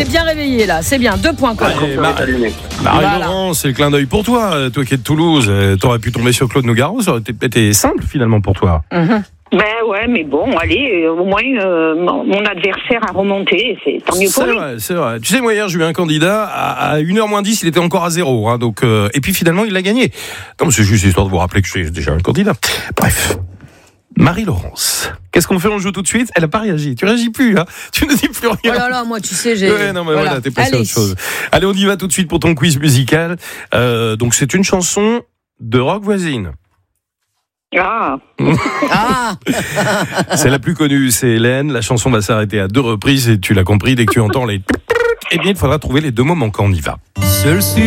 t'es bien réveillé là, c'est bien. 2 points quand même. Marie-Laurence, c'est le clin d'œil pour toi. Toi qui es de Toulouse, t'aurais pu tomber sur Claude Nougaro, ça aurait été simple finalement pour toi. Ben ouais, mais bon, allez, au moins mon adversaire a remonté, c'est tant mieux pour lui. C'est vrai. Tu sais, moi hier, j'ai eu un candidat à 1h moins 10, il était encore à 0. Hein, donc, et puis finalement, il l'a gagné. Non, c'est juste histoire de vous rappeler que je suis déjà un candidat. Bref. Marie-Laurence, qu'est-ce qu'on fait? On joue tout de suite? Elle n'a pas réagi. Tu réagis plus, hein? Tu ne dis plus rien. Oh là là, moi, tu sais, j'ai. Ouais, non, mais voilà, t'es passé à autre chose. Allez, on y va tout de suite pour ton quiz musical. Donc, c'est une chanson de rock voisine. Ah. C'est la plus connue, c'est Hélène. La chanson va s'arrêter à 2 reprises et tu l'as compris, dès que tu entends les... Eh bien, il faudra trouver les 2 mots manquants. On y va.